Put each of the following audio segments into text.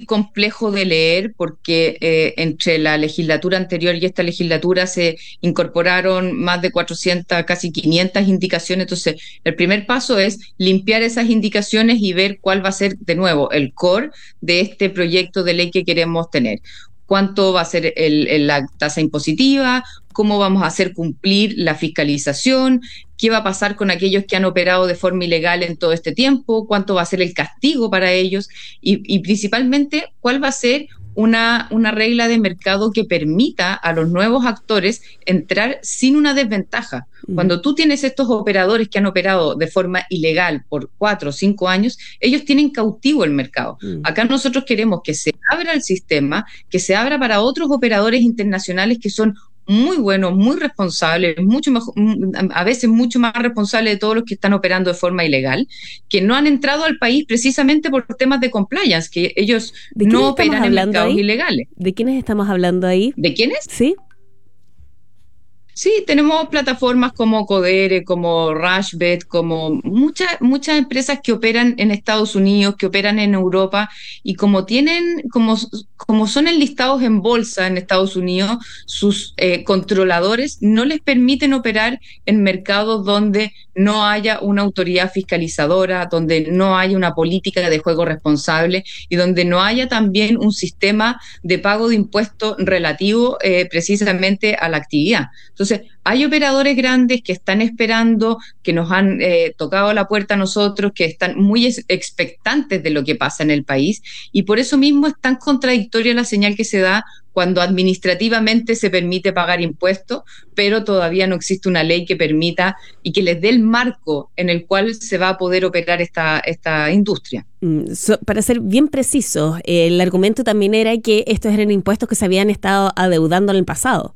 complejo de leer porque entre la legislatura anterior y esta legislatura se incorporaron más de 400, casi 500 indicaciones. Entonces, el primer paso es limpiar esas indicaciones y ver cuál va a ser, de nuevo, el core de este proyecto de ley que queremos tener. ¿Cuánto va a ser la tasa impositiva? ¿Cómo vamos a hacer cumplir la fiscalización? ¿Qué va a pasar con aquellos que han operado de forma ilegal en todo este tiempo? ¿Cuánto va a ser el castigo para ellos? Y principalmente, ¿cuál va a ser una regla de mercado que permita a los nuevos actores entrar sin una desventaja? Cuando tú tienes estos operadores que han operado de forma ilegal por 4 o 5 años, ellos tienen cautivo el mercado. Acá nosotros queremos que se abra el sistema, que se abra para otros operadores internacionales que son muy buenos, muy responsables, mucho mejor, a veces mucho más responsables de todos los que están operando de forma ilegal, que no han entrado al país precisamente por temas de compliance, que ellos no operan en mercados ilegales. ¿De quiénes estamos hablando ahí? ¿De quiénes? Sí. Sí, tenemos plataformas como Codere, como Rushbet, como muchas empresas que operan en Estados Unidos, que operan en Europa, y como son enlistados en bolsa en Estados Unidos, sus controladores no les permiten operar en mercados donde no haya una autoridad fiscalizadora, donde no haya una política de juego responsable y donde no haya también un sistema de pago de impuestos relativo precisamente a la actividad. Entonces, hay operadores grandes que están esperando, que nos han tocado la puerta a nosotros, que están muy expectantes de lo que pasa en el país, y por eso mismo es tan contradictoria la señal que se da cuando administrativamente se permite pagar impuestos, pero todavía no existe una ley que permita y que les dé el marco en el cual se va a poder operar esta industria. Para ser bien preciso, el argumento también era que estos eran impuestos que se habían estado adeudando en el pasado.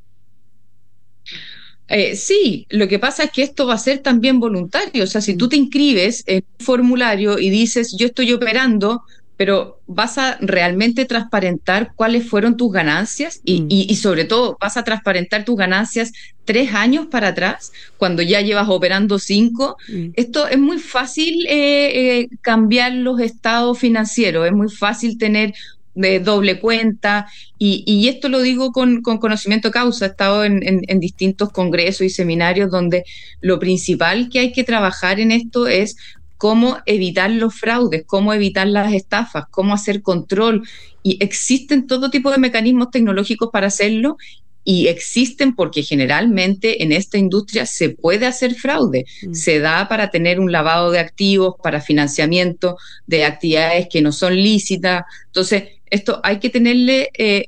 Sí, lo que pasa es que esto va a ser también voluntario. O sea, si tú te inscribes en un formulario y dices, yo estoy operando, pero vas a realmente transparentar cuáles fueron tus ganancias y sobre todo vas a transparentar tus ganancias 3 años para atrás, cuando ya llevas operando 5. Esto es muy fácil cambiar los estados financieros, es muy fácil tener de doble cuenta, y esto lo digo con conocimiento de causa. He estado en distintos congresos y seminarios donde lo principal que hay que trabajar en esto es cómo evitar los fraudes, cómo evitar las estafas, cómo hacer control, y existen todo tipo de mecanismos tecnológicos para hacerlo, y existen porque generalmente en esta industria se puede hacer fraude, se da para tener un lavado de activos, para financiamiento de actividades que no son lícitas. Entonces, esto hay que tenerle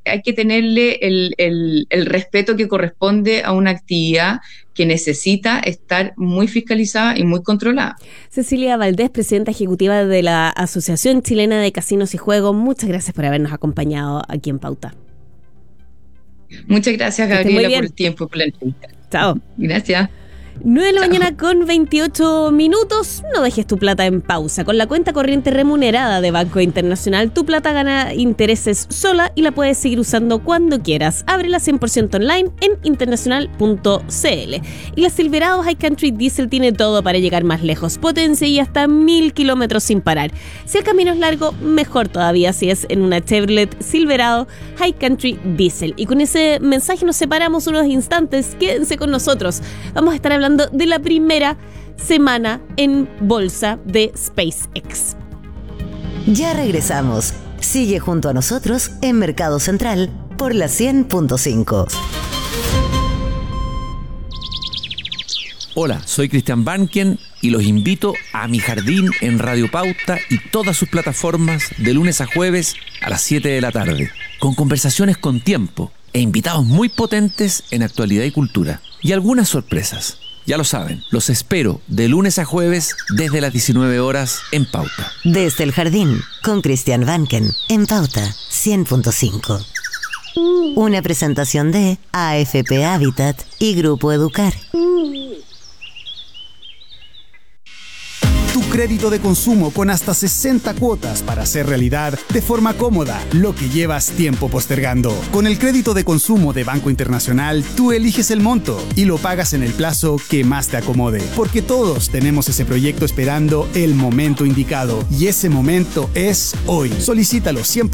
el respeto que corresponde a una actividad que necesita estar muy fiscalizada y muy controlada. Cecilia Valdés, presidenta ejecutiva de la Asociación Chilena de Casinos y Juegos, muchas gracias por habernos acompañado aquí en Pauta. Muchas gracias, Gabriela, por el tiempo y por la entrevista. Chao. Gracias. 9 de la mañana con 28 minutos. No dejes tu plata en pausa. Con la cuenta corriente remunerada de Banco Internacional, tu plata gana intereses sola y la puedes seguir usando cuando quieras. Ábrela 100% online en internacional.cl. Y la Silverado High Country Diesel tiene todo para llegar más lejos. Potencia y hasta 1000 kilómetros sin parar. Si el camino es largo, mejor todavía si es en una Chevrolet Silverado High Country Diesel. Y con ese mensaje nos separamos unos instantes. Quédense con nosotros. Vamos a estar hablando de la primera semana en bolsa de SpaceX. Ya regresamos. Sigue junto a nosotros en Mercado Central por la 100.5. Hola, soy Cristian Banken y los invito a Mi Jardín en Radio Pauta y todas sus plataformas de lunes a jueves a las 7 de la tarde, con conversaciones con tiempo e invitados muy potentes en actualidad y cultura. Y algunas sorpresas. Ya lo saben, los espero de lunes a jueves desde las 19 horas en Pauta. Desde el Jardín, con Cristian Banken, en Pauta 100.5. Una presentación de AFP Habitat y Grupo Educar. Tu crédito de consumo con hasta 60 cuotas para hacer realidad de forma cómoda lo que llevas tiempo postergando. Con el crédito de consumo de Banco Internacional, tú eliges el monto y lo pagas en el plazo que más te acomode. Porque todos tenemos ese proyecto esperando el momento indicado. Y ese momento es hoy. Solicítalo 100%